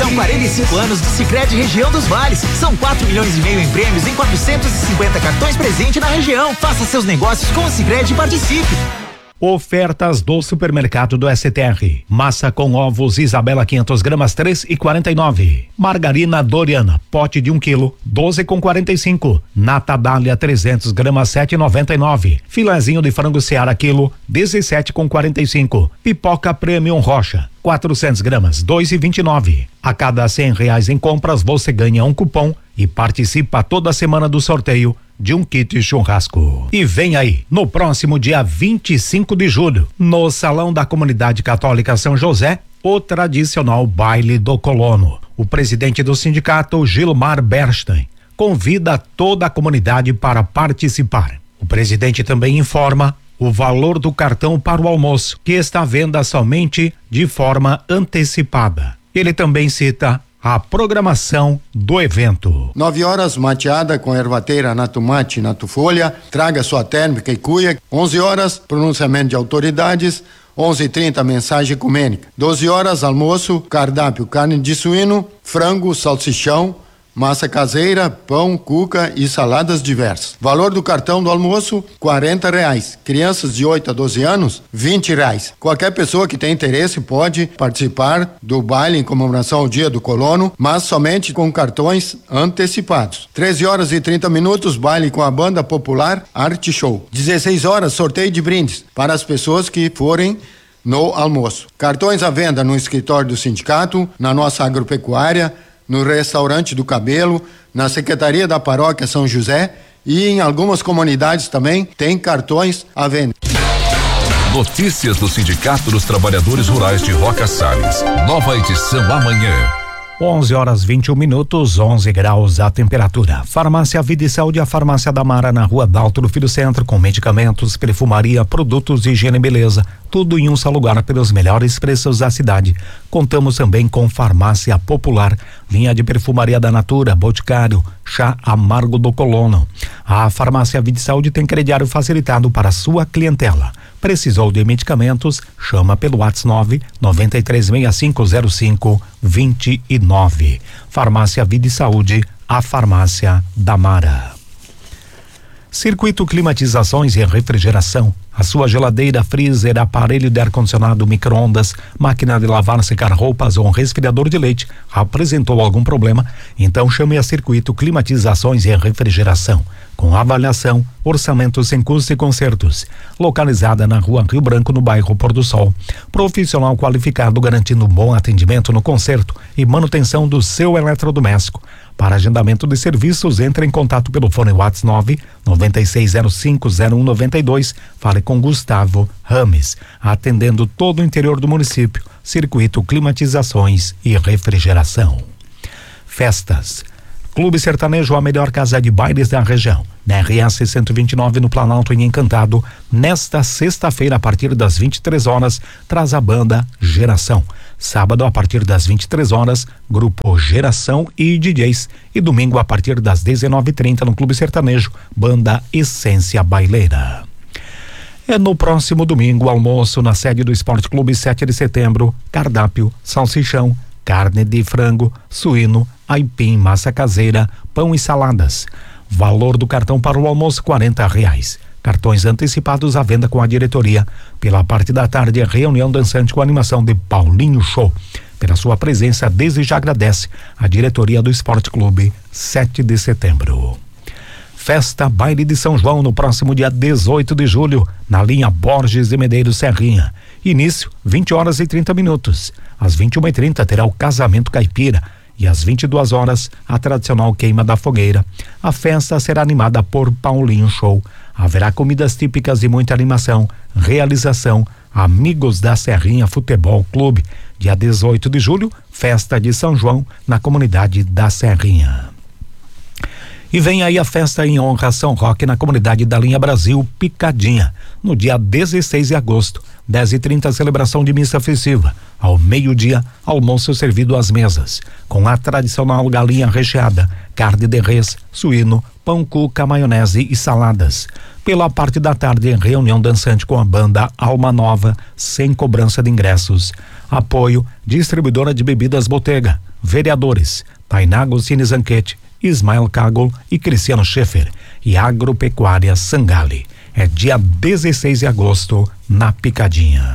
São 45 anos do Sicredi Região dos Vales. São 4,5 milhões em prêmios em 450 cartões presente na região. Faça seus negócios com o Sicredi e participe. Ofertas do supermercado do STR. Massa com ovos Isabela 500 gramas 3,49. Margarina Doriana, pote de 1 quilo 12,45. Nata Dália 300 gramas 7,99. Filezinho de frango Seara quilo 17,45. Pipoca Premium Rocha 400 gramas 2,29. A cada R$100 em compras você ganha um cupom e participa toda semana do sorteio de um kit churrasco. E vem aí, no próximo dia 25 de julho, no Salão da Comunidade Católica São José, o tradicional baile do colono. O presidente do sindicato, Gilmar Bernstein, convida toda a comunidade para participar. O presidente também informa o valor do cartão para o almoço, que está à venda somente de forma antecipada. Ele também cita a programação do evento. 9 horas, mateada com ervateira, natumate, natufolha, traga sua térmica e cuia. 11 horas, pronunciamento de autoridades. 11h30, mensagem ecumênica. 12 horas, almoço, cardápio, carne de suíno, frango, salsichão, massa caseira, pão, cuca e saladas diversas. Valor do cartão do almoço, R$40. Crianças de 8 a 12 anos, R$20. Qualquer pessoa que tenha interesse pode participar do baile em comemoração ao Dia do Colono, mas somente com cartões antecipados. 13 horas e 30 minutos, baile com a banda popular Arte Show. 16 horas, sorteio de brindes para as pessoas que forem no almoço. Cartões à venda no escritório do sindicato, na nossa agropecuária, no restaurante do Cabelo, na Secretaria da Paróquia São José e em algumas comunidades também tem cartões à venda. Notícias do Sindicato dos Trabalhadores Rurais de Roca Salles. Nova edição amanhã. 11 horas 21 minutos, 11 graus a temperatura. Farmácia Vida e Saúde, a farmácia da Mara na Rua Dalto do Filho Centro, com medicamentos, perfumaria, produtos de higiene e beleza, tudo em um só lugar pelos melhores preços da cidade. Contamos também com farmácia popular, linha de perfumaria da Natura, Boticário, chá amargo do Colono. A farmácia Vida e Saúde tem crediário facilitado para sua clientela. Precisou de medicamentos? Chama pelo WhatsApp 993650529. Farmácia Vida e Saúde, a farmácia da Mara. Circuito Climatizações e Refrigeração. A sua geladeira, freezer, aparelho de ar-condicionado, micro-ondas, máquina de lavar, secar roupas ou um resfriador de leite apresentou algum problema? Então chame a Circuito Climatizações e Refrigeração. Com avaliação, orçamento sem custo e consertos. Localizada na Rua Rio Branco, no bairro Pôr do Sol. Profissional qualificado garantindo um bom atendimento no conserto e manutenção do seu eletrodoméstico. Para agendamento de serviços, entre em contato pelo fone WhatsApp 96050192. Fale com Gustavo Rames, atendendo todo o interior do município. Circuito Climatizações e Refrigeração. Festas. Clube Sertanejo, a melhor casa de bailes da região. Na RS 129, no Planalto, em Encantado, nesta sexta-feira, a partir das 23 horas, traz a banda Geração. Sábado, a partir das 23 horas, grupo Geração e DJs. E domingo, a partir das 19h30, no Clube Sertanejo, banda Essência Baileira. É no próximo domingo, almoço na sede do Esporte Clube 7 de setembro, cardápio, salsichão, carne de frango, suíno, aipim, massa caseira, pão e saladas. Valor do cartão para o almoço R$40. Cartões antecipados à venda com a diretoria. Pela parte da tarde, reunião dançante com animação de Paulinho Show. Pela sua presença, desde já agradece a diretoria do Esporte Clube 7 de setembro. Festa Baile de São João no próximo dia 18 de julho, na linha Borges de Medeiros Serrinha. Início, 20 horas e 30 minutos. Às 21h30 terá o casamento caipira e às 22 horas a tradicional queima da fogueira. A festa será animada por Paulinho Show. Haverá comidas típicas e muita animação. Realização Amigos da Serrinha Futebol Clube. Dia 18 de julho, festa de São João na comunidade da Serrinha. E vem aí a festa em honra a São Roque na comunidade da Linha Brasil Picadinha, no dia 16 de agosto, 10h30, celebração de missa festiva. Ao meio-dia, almoço servido às mesas, com a tradicional galinha recheada, carne de res, suíno, pão, cuca, maionese e saladas. Pela parte da tarde, reunião dançante com a banda Alma Nova, sem cobrança de ingressos. Apoio, distribuidora de bebidas Botega, vereadores, Tainá Agostini Zanquete, Ismael Kagol e Cristiano Schaeffer e Agropecuária Sangali. É dia 16 de agosto, na Picadinha.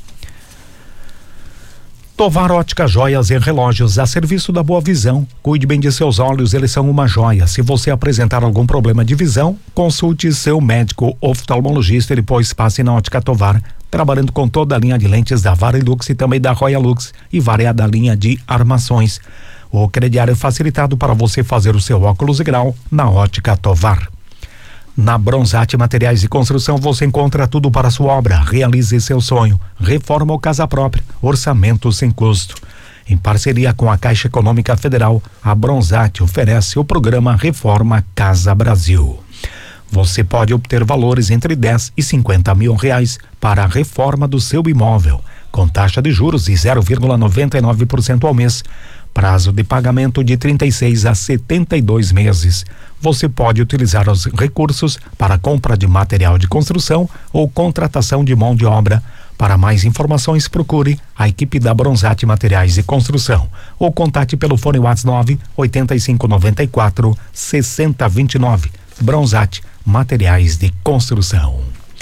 Tovar Ótica Joias e Relógios a serviço da Boa Visão. Cuide bem de seus olhos, eles são uma joia. Se você apresentar algum problema de visão, consulte seu médico oftalmologista e depois passe na Ótica Tovar, trabalhando com toda a linha de lentes da Varilux e também da Royal Lux e variada linha de armações. O crediário é facilitado para você fazer o seu óculos de grau na Ótica Tovar. Na Bronzate Materiais de Construção você encontra tudo para a sua obra. Realize seu sonho, reforma ou casa própria, orçamento sem custo. Em parceria com a Caixa Econômica Federal, a Bronzate oferece o programa Reforma Casa Brasil. Você pode obter valores entre 10 e 50 mil reais para a reforma do seu imóvel, com taxa de juros de 0,99% ao mês. Prazo de pagamento de 36 a 72 meses. Você pode utilizar os recursos para compra de material de construção ou contratação de mão de obra. Para mais informações, procure a equipe da Bronzate Materiais de Construção ou contate pelo fone WhatsApp 98594 6029. Bronzate Materiais de Construção.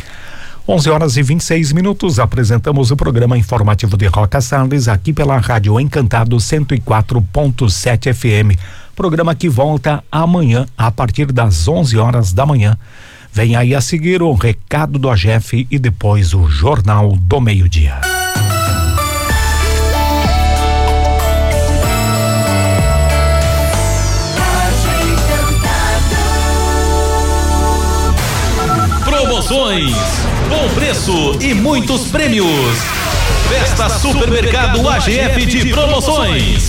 11h26, apresentamos o programa informativo de Roca Salles aqui pela Rádio Encantado 104.7 FM. Programa que volta amanhã a partir das 11h da manhã. Vem aí a seguir o recado do AGF e depois o Jornal do Meio-Dia. Promoções, bom preço e muitos prêmios. Festa Supermercado AGF de promoções.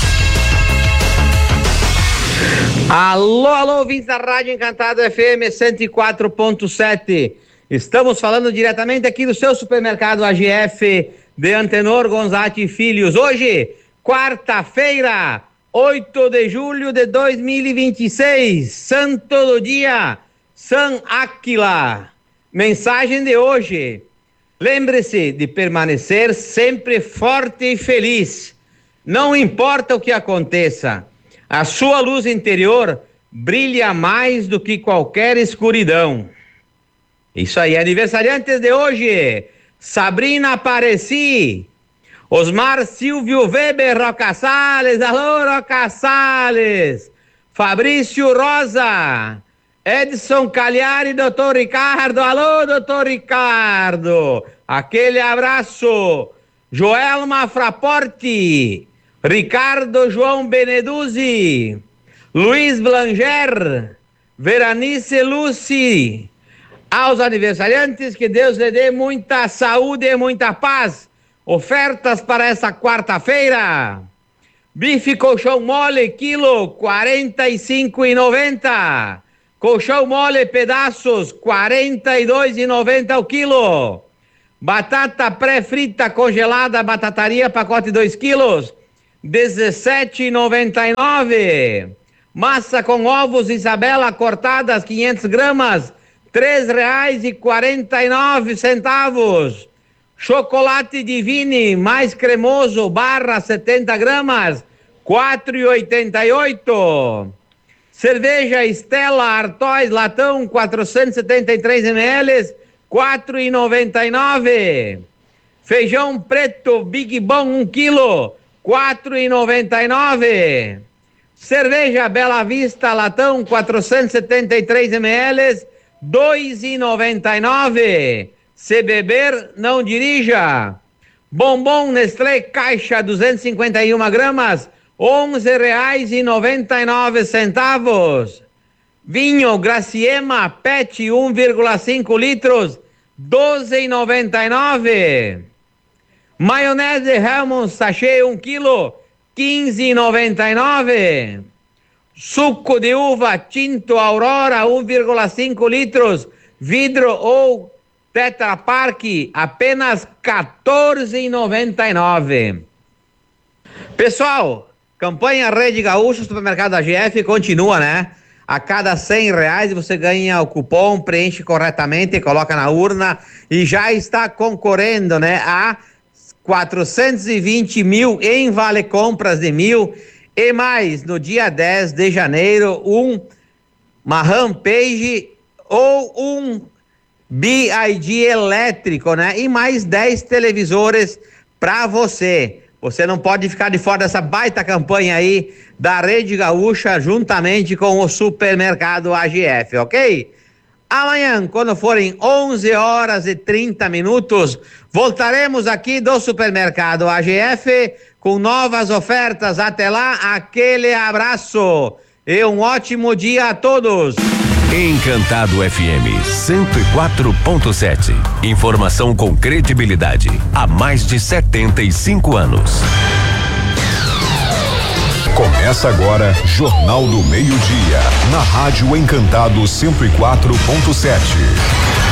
Alô, alô, ouvintes da Rádio Encantado FM 104.7. Estamos falando diretamente aqui do seu supermercado AGF de Antenor Gonzatti Filhos. Hoje, quarta-feira, 8 de julho de 2026, santo do dia, San Áquila. Mensagem de hoje: lembre-se de permanecer sempre forte e feliz. Não importa o que aconteça, a sua luz interior brilha mais do que qualquer escuridão. Isso aí, aniversariantes de hoje: Sabrina Apareci, Osmar Silvio Weber Roca Salles, alô Roca Salles, Fabrício Rosa, Edson Cagliari, doutor Ricardo, alô doutor Ricardo, aquele abraço. Joelma Fraporti, Ricardo João Beneduzzi, Luiz Blanger, Veranice Lucy. Aos aniversariantes, que Deus lhe dê muita saúde e muita paz. Ofertas para essa quarta-feira: bife colchão mole, quilo, R$45,90. Colchão mole pedaços, R$42,90 o quilo. Batata pré-frita congelada, batataria, pacote 2 quilos, R$17,99. Massa com ovos Isabela cortadas, 500 gramas, R$3,49. Chocolate Divine mais cremoso, barra 70 gramas, R$4,88. Cerveja Stella Artois latão 473 ml, R$4,99. Feijão preto Big Bom 1 quilo, R$4,99. Cerveja Bela Vista latão 473 ml, R$2,99. Se beber, não dirija. Bombom Nestlé caixa 251 gramas, R$11,99. Vinho Graciema PET 1,5 litros, R$12,99. Maionese Hellmann's sachê 1 quilo, R$15,99. Suco de uva Tinto Aurora 1,5 litros, vidro ou Tetra Pak, apenas R$14,99. Pessoal, campanha Rede Gaúcho Supermercado AGF continua, né? A cada R$100 você ganha o cupom, preenche corretamente, coloca na urna e já está concorrendo, né, a 420 mil em vale compras de 1.000 e mais no dia 10 de janeiro uma Rampage ou um BID elétrico, né? E mais 10 televisores para você. Você não pode ficar de fora dessa baita campanha aí da Rede Gaúcha juntamente com o Supermercado AGF, ok? Amanhã, quando forem 11h30, voltaremos aqui do Supermercado AGF com novas ofertas. Até lá, aquele abraço e um ótimo dia a todos. Encantado FM 104.7. Informação com credibilidade há mais de 75 anos. Começa agora Jornal do Meio-Dia, na Rádio Encantado 104.7.